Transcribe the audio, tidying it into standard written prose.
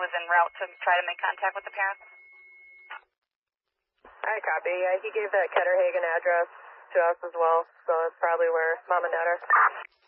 was en route to try to make contact with the parents. I copy. He gave that Ketterhagen address to us as well, so that's probably where Mom and Dad are.